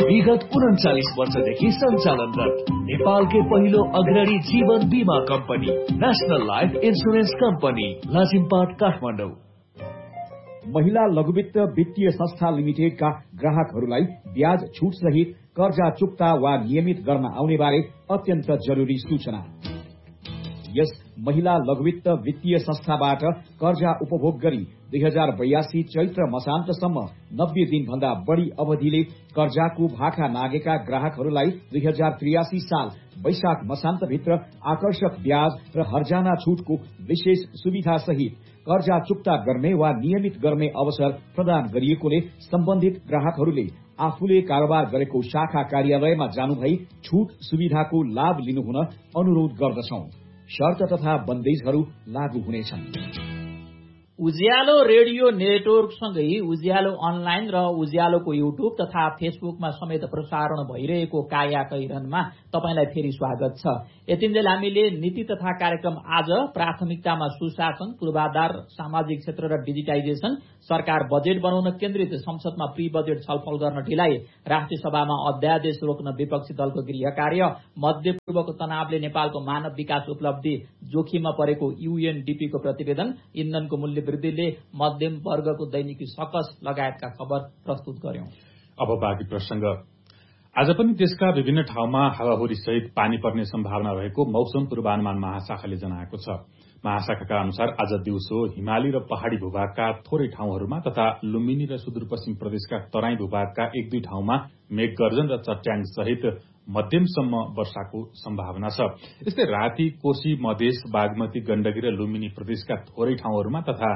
विगत 39 वर्षदेखि सञ्चालनरत नेपालकै पहिलो अग्रणी जीवन बीमा company national life insurance company Lazimpat Kathmandu. महिला लघुवित्त वित्तीय संस्था लिमिटेडका ग्राहकहरूलाई ब्याज छुट सहित कर्जा चुक्ता वा नियमित गर्न आउने बारे अत्यन्त जरुरी सूचना। यस महिला लघुवित्त वित्तीय संस्थाबाट कर्जा उपभोग गरी 2082 चैत्र मसान्तसम्म 90 दिनभन्दा बढ़ी अवधिले कर्जाको भाका नागेका ग्राहकहरूलाई 2083 साल वैशाख मसान्तभित्र आकर्षक ब्याज र हर्जाना छुटको विशेष सुविधा सहित कर्जा चुक्ता गर्ने वा नियमित गर्ने अवसर प्रदान गरिएकोले सम्बन्धित ग्राहकहरूले आफूले कारोबार गरेको शाखा कार्यालयमा जानुभई छुट सुविधाको लाभ लिनुहुन अनुरोध गर्दछौं। शर्त तथा बन्देजहरू लागू हुनेछन्। उज्यालो रेडियो नेटवर्कसँगै उज्यालो अनलाइन र उज्यालोको युट्युब तथा फेसबुकमा समेत प्रसारण भइरहेको काया कैरनमा तपाईलाई फेरि स्वागत छ। यतिन्जेल हामीले नीति तथा कार्यक्रम आज प्राथमिकतामा सुशासन, पूर्वाधार, सामाजिक क्षेत्र र डिजिटाइजेशन, सरकार बजेट बनाउन केन्द्रित, संसदमा प्री बजेट छलफल गर्न ढिलाइ, राष्ट्रिय सभामा अध्यादेश रोक्न विपक्षी दलको गृह कार्य, मध्यपूर्वको तनावले नेपालको मानव विकास उपलब्धि जोखिममा परेको यूएनडीपीको प्रतिवेदन, इन्धनको मूल्य वृद्धिले मध्यम वर्गको दैनिकी सकस लगायतका खबर प्रस्तुत गर्यौं। अब बाँकी प्रसंग। आज पनि देशका विभिन्न ठाउँमा हावाहुरी सहित पानी पर्ने सम्भावना रहेको मौसम पूर्वानुमान महाशाखाले जनाएको छ। महाशाखाका अनुसार आज दिउँसो हिमाली र पहाड़ी भूभागका थोरै ठाउँहरूमा तथा लुम्बिनी र सुदूरपश्चिम प्रदेशका तराई भूभागका एक दुई ठाउँमा मेघगर्जन र चट्याङ सहित मध्यमसम्म वर्षाको सम्भावना छ। यस्तै राति कोशी, मधेस, बागमती, गण्डकी र लुम्बिनी प्रदेशका थोरै ठाउँहरूमा तथा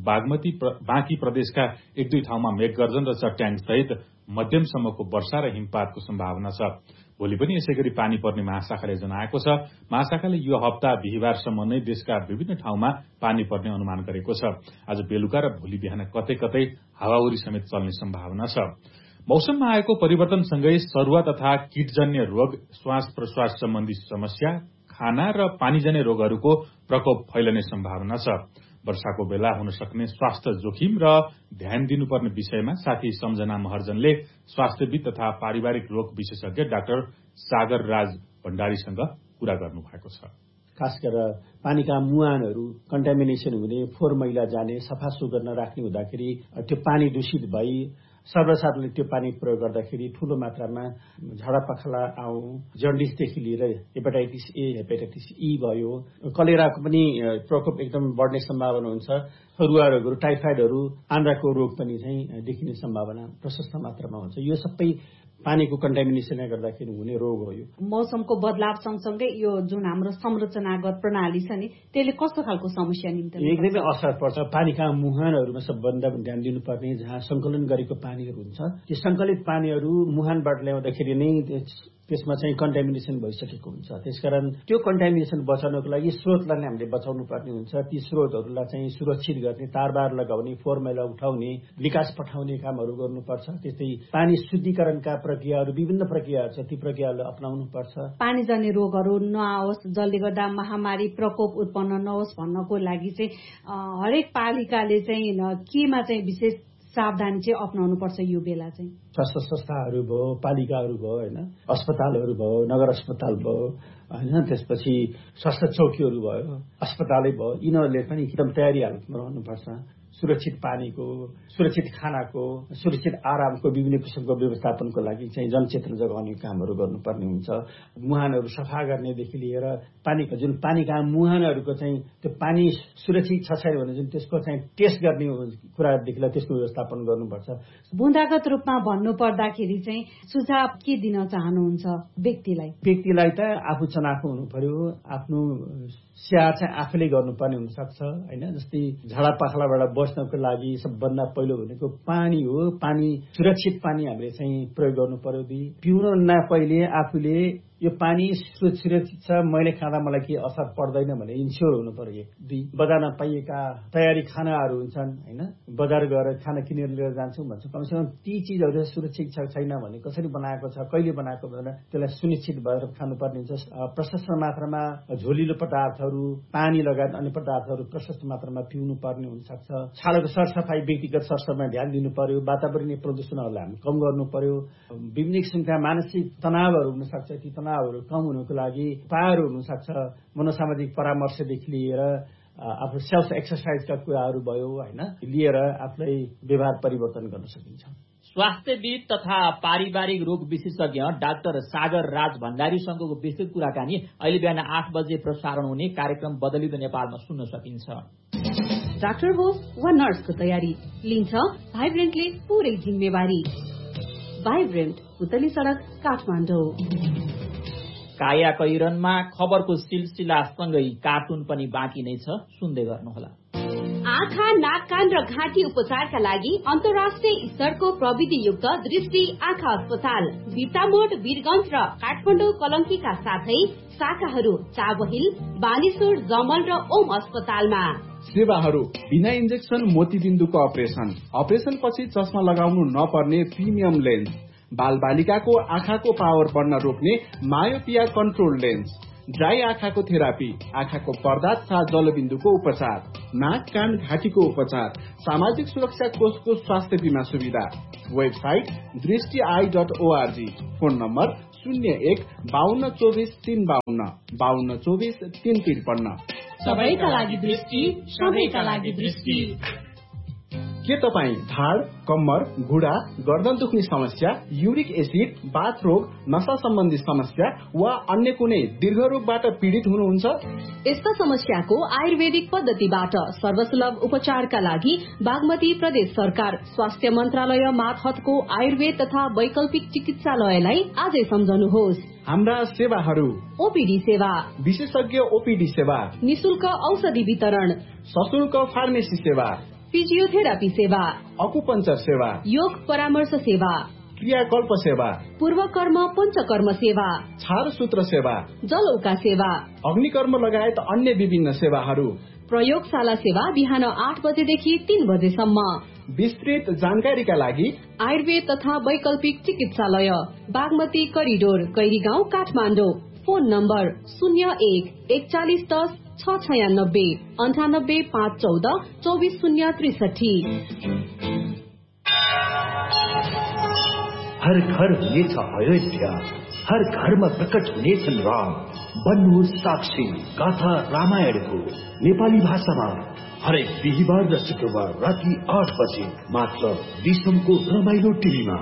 बाँकी प्रदेशका एक दुई ठाउँमा मेघगर्जन र चट्याङ सहित मध्यमसम्मको वर्षा र हिमपातको सम्भावना छ। भोलि पनि यसै गरी पानी पर्ने महाशाखाले जनाएको छ। महाशाखाले यो हप्ता बिहिबारसम्म नै देशका विभिन्न ठाउँमा पानी पर्ने अनुमान गरेको छ। आज बेलुका र भोलि बिहान कतै कतै हावाहुरी समेत चल्ने सम्भावना छ। मौसममा आएको परिवर्तनसँगै सरुवा तथा कीटजन्य रोग, श्वास प्रश्वास सम्बन्धी समस्या, खाना र पानीजन्य रोगहरूको प्रकोप फैलने सम्भावना छ। वर्षाको बेला हुन सक्ने स्वास्थ्य जोखिम र ध्यान दिनुपर्ने विषयमा साथी सम्झना महर्जनले स्वास्थ्यविद तथा पारिवारिक रोग विशेषज्ञ डाक्टर सागर राज भण्डारीसँग कुरा गर्नुभएको छ। खास गरेर पानीका मुहानहरू कन्टामिनेसन हुने, फोहोर मैला जाने, सफा सुग्घर नराख्ने हुँदाखेरि त्यो पानी दूषित भई सर्वसाधारणले त्यो पानी प्रयोग गर्दाखेरि ठूलो मात्रामा झाडापखाला आउँ, जन्डिसदेखि लिएर हेपाटाइटिस ए, हेपाटाइटिस ई भयो, कलेराको पनि प्रकोप एकदम बढ्ने सम्भावना हुन्छ। सरुवा रोगहरू, टाइफाइडहरू, आन्द्राको रोग पनि चाहिँ देखिने सम्भावना प्रशस्त मात्रामा हुन्छ। यो सबै पानीको कन्टामिनेसनले गर्दाखेरि हुने रोग हो। यो मौसमको बदलाव सँगसँगै यो जुन हाम्रो संरचनागत प्रणाली छ नि, त्यसले कस्तो खालको समस्या निम्ति एकदमै असर पर्छ। पानीका मुहानहरूमा सबभन्दा ध्यान दिनुपर्ने जहाँ संकलन गरेको पानीहरू हुन्छ, त्यो संकलित पानीहरू मुहानबाट ल्याउँदाखेरि नै त्यसमा चाहिँ कन्टामिनेसन भइसकेको हुन्छ। त्यसकारण त्यो कन्टामिनेसन बचाउनको लागि स्रोतलाई नै हामीले बचाउनु पर्ने हुन्छ। ती स्रोतहरूलाई चाहिँ सुरक्षित गर्ने, तारबार लगाउने, फोहोर मैला उठाउने, निकास पठाउने कामहरू गर्नुपर्छ। त्यस्तै पानी शुद्धिकरणका प्रक्रियाहरू, विभिन्न प्रक्रियाहरू छ, ती प्रक्रियाहरूलाई अपनाउनु पर्छ। पानीजन्य रोगहरू नआओस्, जसले गर्दा महामारी प्रकोप उत्पन्न नहोस् भन्नको लागि चाहिँ हरेक पालिकाले चाहिँ केमा चाहिँ विशेष सावधानी चाहिँ अपनाउनु पर्छ यो बेला चाहिँ? स्वास्थ्य संस्थाहरू भयो, पालिकाहरू भयो, होइन, अस्पतालहरू भयो, नगर अस्पताल भयो, होइन, त्यसपछि स्वास्थ्य चौकीहरू भयो, अस्पतालै भयो, यिनीहरूले पनि एकदम तयारी हालतमा रहनुपर्छ। सुरक्षित पानीको, सुरक्षित खानाको, सुरक्षित आरामको, विभिन्न किसिमको व्यवस्थापनको लागि चाहिँ जनचेतना जगाउने कामहरू गर्नुपर्ने हुन्छ। मुहानहरू सफा गर्नेदेखि लिएर जुन पानीका मुहानहरूको चाहिँ त्यो पानी सुरक्षित छ छैन भने जुन त्यसको चाहिँ टेस्ट गर्ने कुरादेखि लिएर त्यसको व्यवस्थापन गर्नुपर्छ। बुँदागत रूपमा भन्नु पर्दाखेरि चाहिँ सुझाव के दिन चाहनुहुन्छ व्यक्तिलाई? व्यक्तिलाई त आफू चनाखो हुनु पर्यो, आफ्नो स्याहार चाहिँ आफैले गर्नुपर्ने हुनसक्छ, होइन। जस्तै झाडापाखलाबाट बस्नको लागि सबभन्दा पहिलो भनेको पानी हो। पानी, सुरक्षित पानी हामीले चाहिँ प्रयोग गर्नु पर्यो। पिउन न पहिले आफूले यो पानी सुरक्षित छ, मैले खाँदा मलाई केही असर पर्दैन भने इन्स्योर हुनु पर्यो। 1 2 बजारमा पाइएका तयारी खानाहरू हुन्छन् हैन, बजार गएर खाना किनेर लिएर जान्छौँ भन्छ, कमसेकम ती चिजहरू सुरक्षित छ छैन भने, कसरी बनाएको छ, कहिले बनाएको भनेर त्यसलाई सुनिश्चित भएर खानुपर्ने हुन्छ। प्रशस्त मात्रामा झोलिलो पदार्थहरू, पानी लगायत अन्य पदार्थहरू प्रशस्त मात्रामा पिउनु पर्ने हुनसक्छ। छालाको सरसफाइ, व्यक्तिगत सरसफाइमा ध्यान दिनु पर्यो। वातावरणीय प्रदूषणहरूलाई हामी कम गर्नु पर्यो। विभिन्न किसिमका मानसिक तनावहरू हुन सक्छ, ती तनावहरू कम हुनको लागि उपायहरू हुन सक्छ। मनोसामाजिक परामर्शदेखि लिएर आफ्नो सेल्फ एक्सरसाइजका कुराहरू भयो हैन, लिएर आफूलाई व्यवहार परिवर्तन गर्न सकिन्छ। स्वास्थ्यविद तथा पारिवारिक रोग विशेषज्ञ डाक्टर सागर राज भण्डारीसँगको विस्तृत कुराकानी अहिले बिहान 8 बजे प्रसारण हुने कार्यक्रम बदलिँदो नेपालमा सुन्न सकिन्छ। डाक्टर होस् वा नर्सको तयारी लिन्छ भाइब्रेन्टले पूरै जिम्मेवारी। भाइब्रेन्ट, पुतली सडक, काठमाडौँ। काया कैरनमा खबरको सिलसिलासँगै कार्टुन पनि बाँकी नै छ, सुन्दै गर्नुहोला। आँखा, नाक, कान र घाँटी उपचारका लागि अन्तर्राष्ट्रिय स्तरको प्रविधियुक्त दृष्टि आँखा अस्पताल बिर्तामोड, वीरगञ्ज र काठमाडौँ कलङ्कीका साथै शाखाहरू चाबहिल, बानेश्वर, जमल र ओम अस्पतालमा। सेवाहरू बिना इन्जेक्सन मोतीबिन्दुको अपरेसन पछि चस्मा लगाउनु नपर्ने प्रिमियम लेन्स, बाल बालिकाको आँखाको पावर बढ्न रोक्ने मायोपिया कन्ट्रोल लेन्स, ड्राई आँखाको थेरापी, आँखाको पर्दा तथा जलबिन्दुको उपचार, नाक, कान, घाँटीको उपचार, सामाजिक सुरक्षा कोषको स्वास्थ्य बीमा सुविधा। वेबसाइट दृष्टि.org। Phone number 01-5224-352, 5224-353। सबैका लागि दृष्टि, सबैका लागि दृष्टि। के तपाईँ ढाड, कम्मर, घुँडा, गर्दन दुख्ने समस्या, युरिक एसिड, बाथ रोग, नशा सम्बन्धी समस्या वा अन्य कुनै दीर्घ रोगबाट पीडित हुनुहुन्छ? यस्ता समस्याको आयुर्वेदिक पद्धतिबाट सर्वसुलभ उपचारका लागि बागमती प्रदेश सरकार स्वास्थ्य मन्त्रालय मातहतको आयुर्वेद तथा वैकल्पिक चिकित्सालयलाई आजै सम्झनुहोस्। हाम्रा सेवाहरू: ओपीडी सेवा, विशेषज्ञ ओपीडी सेवा, निशुल्क औषधि वितरण, सशुल्क फार्मेसी सेवा, फिजियोथेरापी सेवा, अकुपञ्चर सेवा, योग परामर्श सेवा, क्रियाकल्प सेवा, पूर्वकर्म पञ्चकर्म सेवा, छारसूत्र सेवा, जलौका सेवा, अग्निकर्म लगायत अन्य विभिन्न सेवाहरू। प्रयोगशाला सेवा बिहान 8 बजेदेखि 3 बजेसम्म। विस्तृत जानकारीका लागि आयुर्वेद तथा वैकल्पिक चिकित्सालय Bagmati corridor, कैरीगाउँ, Kathmandu. Phone number 01-4110-696, 98-514-24063। हर घर हुनेछ अयोध्या, हर घरमा प्रकट हुनेछन् राम। बन्नुहोस् साक्षी गाथा रामायणको नेपाली भाषामा हरेक बिहिबार र शुक्रबार राति 8 बजे मात्र दिसमको रमाइलो टिभीमा।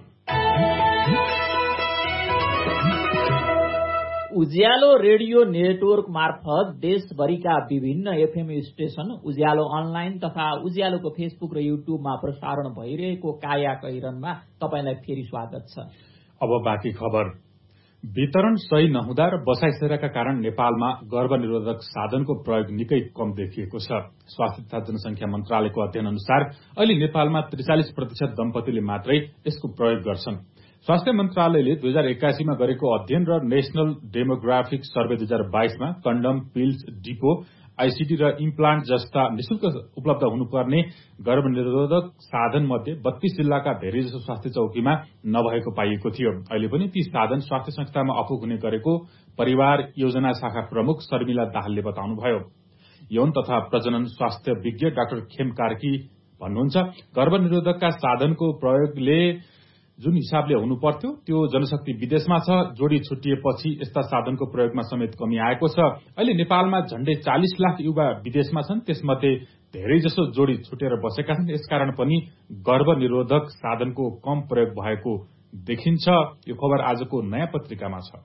उज्यालो रेडियो नेटवर्क मार्फत देशभरिका विभिन्न एफएम स्टेशन, उज्यालो अनलाइन तथा उज्यालोको फेसबुक र युट्युबमा प्रसारण भइरहेको काया कैरनमा तपाईलाई फेरि स्वागत छ। अब बाँकी खबर। वितरण सही नहुँदा र बसाइसेराका कारण नेपालमा गर्भनिरोधक साधनको प्रयोग निकै कम देखिएको छ। स्वास्थ्य तथा जनसंख्या मन्त्रालयको अध्ययन अनुसार अहिले नेपालमा 43% दम्पतिले मात्रै यसको प्रयोग गर्छन्। स्वास्थ्य मन्त्रालयले 2081 मा गरेको अध्ययन र नेशनल डेमोग्राफिक सर्वे 2022 मा कन्डम, पिल्स, डिपो, आईसीटी र इम्प्लान्ट जस्ता निशुल्क उपलब्ध हुनुपर्ने गर्भनिरोधक साधन मध्ये 32 जिल्लाका धेरैजसो स्वास्थ्य चौकीमा नभएको पाइएको थियो। अहिले पनि ती साधन स्वास्थ्य संस्थामा अपुग हुने गरेको परिवार योजना शाखा प्रमुख शर्मिला दाहालले बताउनुभयो। यौन तथा प्रजनन स्वास्थ्य विज्ञ डाक्टर खेम कार्की भन्नुहुन्छ, गर्भनिरोधकका साधनको प्रयोगले जुन हिसाबले हुनु पर्थ्यो त्यो जनशक्ति विदेशमा छ। जोडी छुटिएपछि यस्ता साधनको प्रयोगमा समेत कमी आएको छ। अहिले नेपालमा झण्डै 40 लाख युवा विदेशमा छन्, त्यसमध्ये धेरैजसो जोडी छुटेर बसेका छन्। यसकारण पनि गर्भनिरोधक साधनको कम प्रयोग भएको देखिन्छ। यो खबर आजको नयाँ पत्रिकामा छ।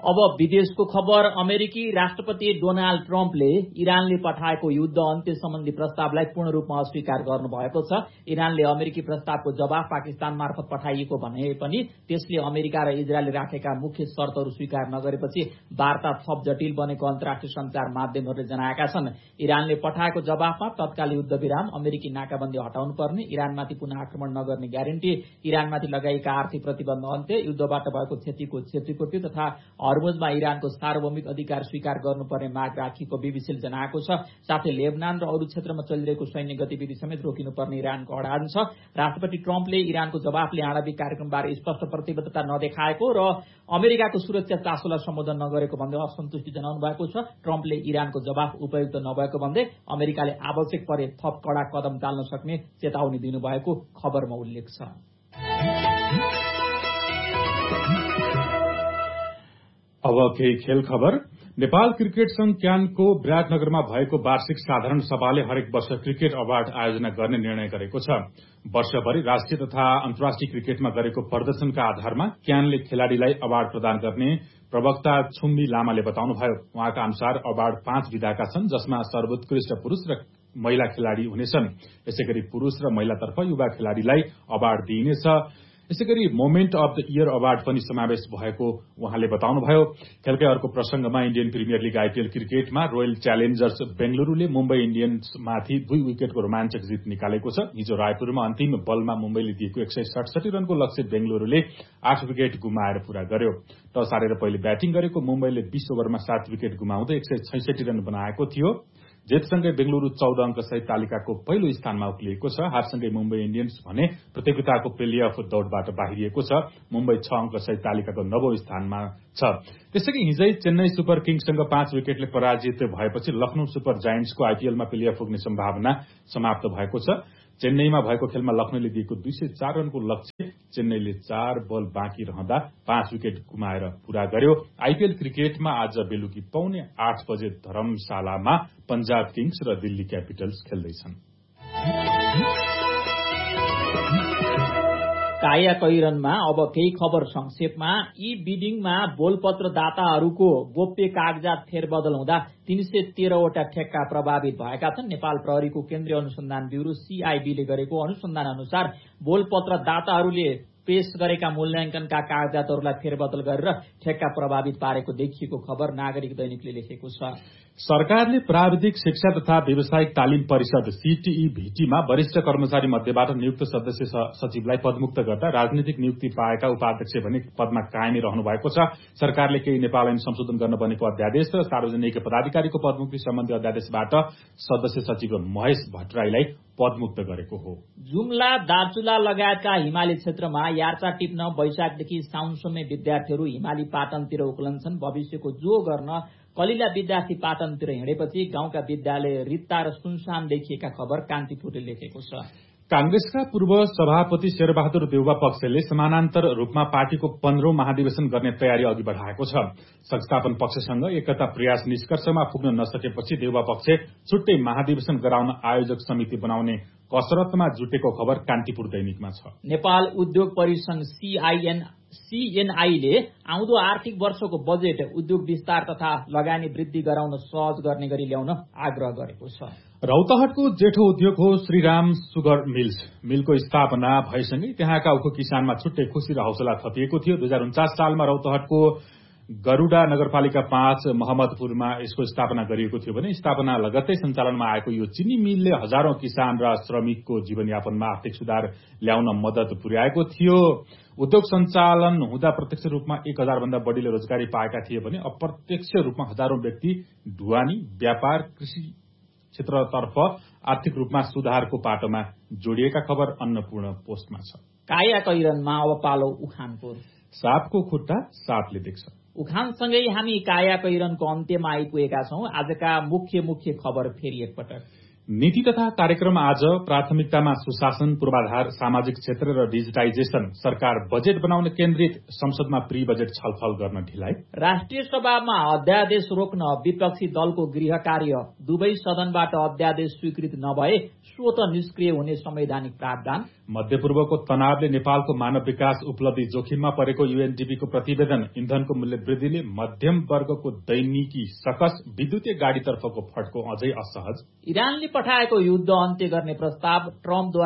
अब विदेशको खबर। अमेरिकी राष्ट्रपति डोनाल्ड ट्रम्पले इरानले पठाएको युद्ध अन्त्य सम्बन्धी प्रस्तावलाई पूर्ण रूपमा अस्वीकार गर्नुभएको छ। इरानले अमेरिकी प्रस्तावको जवाफ पाकिस्तान मार्फत पठाइएको भने पनि त्यसले अमेरिका र इजरायलले राखेका मुख्य शर्तहरू स्वीकार नगरेपछि वार्ता थप जटिल बनेको अन्तर्राष्ट्रिय संचार माध्यमहरूले जनाएका छन्। इरानले पठाएको जवाफमा तत्काल युद्ध विराम, अमेरिकी नाकाबन्दी हटाउनु पर्ने, इरानमाथि पुनः आक्रमण नगर्ने ग्यारेन्टी, इरानमाथि लगाइएका आर्थिक प्रतिबन्ध अन्त्य, युद्धबाट भएको क्षतिको क्षतिपूर्ति तथा हर्मुजमा इरानको सार्वभौमिक अधिकार स्वीकार गर्नुपर्ने माग राखिएको बीबीसीले जनाएको छ। साथै लेबनान र अरू क्षेत्रमा चलिरहेको सैन्य गतिविधि समेत रोकिनुपर्ने इरानको अडान छ। राष्ट्रपति ट्रम्पले इरानको जवाफले आणविक कार्यक्रमबारे स्पष्ट प्रतिबद्धता नदेखाएको र अमेरिकाको सुरक्षा चासोलाई सम्बोधन नगरेको भन्दै असन्तुष्टि जनाउनु भएको छ। ट्रम्पले इरानको जवाफ उपयुक्त नभएको भन्दै अमेरिकाले आवश्यक परे थप कडा कदम चाल्न सक्ने चेतावनी दिनुभएको खबरमा उल्लेख छ। अब केही खेल खबर। नेपाल क्रिकेट संघ क्यानको विराटनगरमा भएको वार्षिक साधारण सभाले हरेक वर्ष क्रिकेट अवार्ड आयोजना गर्ने निर्णय गरेको छ। वर्षभरि राष्ट्रिय तथा अन्तर्राष्ट्रिय क्रिकेटमा गरेको प्रदर्शनका आधारमा क्यानले खेलाड़ीलाई अवार्ड प्रदान गर्ने प्रवक्ता छुम्बी लामाले बताउनुभयो। उहाँका अनुसार अवार्ड 5 विधाका छन्, जसमा सर्वोत्कृष्ट पुरूष र महिला खेलाड़ी हुनेछन्। यसैगरी पुरूष र महिलातर्फ युवा खेलाड़ीलाई अवार्ड दिइनेछ। यसैगरी moment of the year award पनि समावेश भएको उहाँले बताउनुभयो। खेलकै अर्को प्रसंगमा इण्डियन प्रिमियर लीग आईपीएल क्रिकेटमा रोयल च्यालेन्जर्स बेंगलुरूले मुम्बई इण्डियन्समाथि 2 विकेटको रोमाञ्चक जित निकालेको छ। हिजो रायपुरमा अन्तिम बलमा मुम्बईले दिएको 167 रनको लक्ष्य बेंगलुरूले 8 विकेट गुमाएर पूरा गर्यो। टस हारेर पहिले ब्याटिङ गरेको मुम्बईले 20 ओभरमा 7 विकेट गुमाउँदै 166 रन बनाएको थियो। जेतसँगै बेंगलुरू 14 अंक सहित तालिकाको पहिलो स्थानमा उक्लिएको छ। हारसँगै मुम्बई इण्डियन्स भने प्रतियोगिताको प्ले अफ दौड़बाट बाहिरिएको छ। मुम्बई 6 अंक सहित तालिकाको 9औं स्थानमा छ। त्यसैगरी हिजै चेन्नई सुपर किङ्ससँग 5 विकेटले पराजित भएपछि लखनऊ सुपर जायन्ट्सको आईपीएलमा प्ले अफ पुग्ने सम्भावना समाप्त भएको छ। चेन्नईमा भएको खेलमा लखनऊले दिएको 204 रनको लक्ष्य चेन्नईले 4 बल बाँकी रहँदा 5 विकेट गुमाएर पूरा गर्यो। आईपीएल क्रिकेटमा आज बेलुकी 7:45 बजे धरमशालामा पंजाब किङ्स र दिल्ली क्यापिटल्स खेल्दैछन्। काया कैरनमा अब केही खबर संक्षेपमा। ई बिडिङमा बोलपत्र दाताहरूको गोप्य कागजात फेरबदल हुँदा 313 वटा ठेक्का प्रभावित भएका छन्। नेपाल प्रहरीको केन्द्रीय अनुसन्धान ब्यूरो सीआईबीले गरेको अनुसन्धान अनुसार बोलपत्र दाताहरूले पेश गरेका मूल्याङ्कनका कागजातहरूलाई फेरबदल गरेर ठेक्का प्रभावित पारेको देखिएको खबर नागरिक दैनिकले लेखेको छ। सरकारले प्राविधिक शिक्षा तथा व्यावसायिक तालिम परिषद सीटीई भीटीमा वरिष्ठ कर्मचारी मध्येबाट नियुक्त सदस्य सचिवलाई पदमुक्त गर्दा राजनीतिक नियुक्ति पाएका उपाध्यक्ष भने पदमा कायमै रहनु भएको छ। सरकारले केही नेपाल ऐन संशोधन गर्न बनेको अध्यादेश र सार्वजनिक पदाधिकारीको पदमुक्ति सम्बन्धी अध्यादेशबाट सदस्य सचिव महेश भट्टराईलाई पदमुक्त गरेको हो। जुम्ला, दार्चुला लगायतका हिमाली क्षेत्रमा यार्चा टिप्न वैशाखदेखि साउनसम्म विद्यार्थीहरू हिमाली पाटनतिर उक्लन्छन्। भविष्यको जो गर्न कलिला विद्यार्थी पाटनतिर हिँडेपछि गाउँका विद्यालय रित्ता र सुनसान देखिएका खबर कान्तिपुरले लेखेको छ। कांग्रेसका पूर्व सभापति शेरबहादुर देउवा पक्षले समानान्तर रूपमा पार्टीको 15औं महाधिवेशन गर्ने तयारी अघि बढ़ाएको छ। संस्थापन पक्षसँग एकता प्रयास निष्कर्षमा पुग्न नसकेपछि देउवा पक्ष छुट्टै महाधिवेशन गराउन आयोजक समिति बनाउने कसरतमा जुटेको खबर कान्तिपुर दैनिकमा छ। नेपाल उद्योग परिसंघ सीएनआईले आउँदो आर्थिक वर्षको बजेट उद्योग विस्तार तथा लगानी वृद्धि गराउन सहज गर्ने गरी ल्याउन आग्रह गरेको छ। रौतहटको जेठो उद्योग हो श्रीराम सुगर मिल्स। मिलको स्थापना भएसँगै त्यहाँका उखु किसानमा छुट्टै खुशी र हौसला थपिएको थियो। 2049 सालमा रौतहटको गरूडा नगरपालिका 5 महम्मदपुरमा यसको स्थापना गरिएको थियो भने स्थापना लगत्तै सञ्चालनमा आएको यो चिनी मिलले हजारौं किसान र श्रमिकको जीवनयापनमा आर्थिक सुधार ल्याउन मद्दत पुर्याएको थियो। उद्योग सञ्चालन हुँदा प्रत्यक्ष रूपमा 1000 भन्दा बढ़ीले रोजगारी पाएका थिए भने अप्रत्यक्ष रूपमा हजारौं व्यक्ति ढुवानी, व्यापार, कृषि क्षेत्रतर्फ आर्थिक रूपमा सुधारको पाटोमा जोडिएका खबर अन्नपूर्ण पोस्टमा छ। काया कैरनमा अब पालो उखानको। सापको खुट्टा सापले देख्छ। उखानसँगै हामी काया कैरनको अन्त्यमा आइपुगेका छौं। आजका मुख्य खबर फेरि एकपटक। नीति तथा कार्यक्रम आज प्राथमिकतामा सुशासन, पूर्वाधार, सामाजिक क्षेत्र र डिजिटाइजेशन, सरकार बजेट बनाउन केन्द्रित, संसदमा प्री बजेट छलफल गर्न ढिलाइ। राष्ट्रिय सभामा अध्यादेश रोक्न विपक्षी दलको गृह कार्य, दुवै सदनबाट अध्यादेश स्वीकृत नभए स्वत निष्क्रिय हुने संवैधानिक प्रावधान। मध्यपूर्वको तनावले नेपालको मानव विकास उपलब्धि जोखिममा परेको यूएनडीपीको प्रतिवेदन, इन्धनको मूल्य वृद्धिले मध्यम वर्गको दैनिकी सकस, विद्युतीय गाड़ीतर्फको फड्को अझै असहज। इरानले पठाएको युद्ध अन्त्य गर्ने प्रस्ताव, ट्रम्पद्वारा